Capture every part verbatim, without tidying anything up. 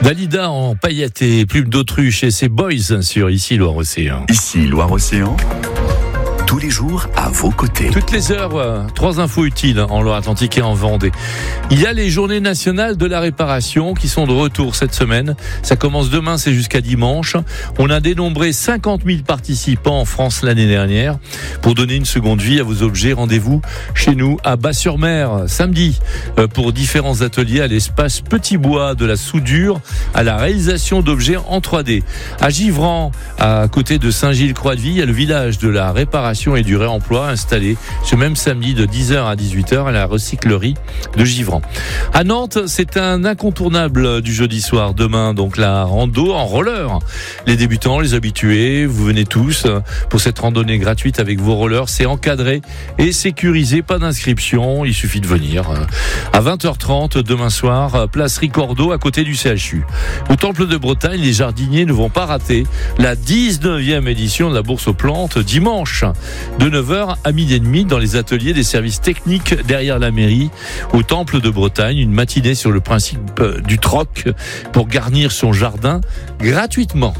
Dalida en paillettes et plumes d'autruche et ses boys sur Ici Loire-Océan. Ici Loire-Océan, tous les jours à vos côtés. Toutes les heures, euh, trois infos utiles en Loire-Atlantique et en Vendée. Il y a les journées nationales de la réparation qui sont de retour cette semaine. Ça commence demain, c'est jusqu'à dimanche. On a dénombré cinquante mille participants en France l'année dernière. Pour donner une seconde vie à vos objets, rendez-vous chez nous à Bas-sur-Mer, samedi, euh, pour différents ateliers à l'espace Petit Bois, de la soudure à la réalisation d'objets en trois D. À Givran, à côté de Saint-Gilles-Croix-de-Vie, il y a le village de la réparation et du réemploi installé ce même samedi de dix heures à dix-huit heures à la recyclerie de Givran. À Nantes, c'est un incontournable du jeudi soir. Demain, donc la rando en roller. Les débutants, les habitués, vous venez tous pour cette randonnée gratuite avec vos rollers. C'est encadré et sécurisé, pas d'inscription, il suffit de venir. À vingt heures trente, demain soir, place Ricordo à côté du C H U. Au Temple de Bretagne, les jardiniers ne vont pas rater la dix-neuvième édition de la bourse aux plantes dimanche. De neuf heures à midi et demi dans les ateliers des services techniques derrière la mairie au Temple de Bretagne. Une matinée sur le principe du troc pour garnir son jardin gratuitement.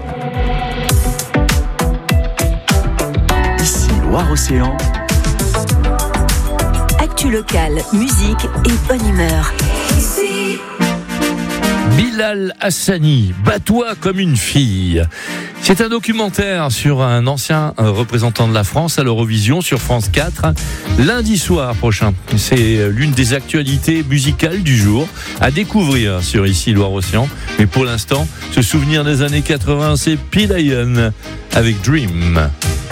Ici Loire-Océan. Actu locale, musique et bonne humeur. Ici. Bilal Hassani, bats-toi comme une fille. C'est un documentaire sur un ancien représentant de la France à l'Eurovision sur France quatre, lundi soir prochain. C'est l'une des actualités musicales du jour à découvrir sur Ici Loire-Océan. Mais pour l'instant, ce souvenir des années quatre-vingts, c'est P. Lion avec Dream.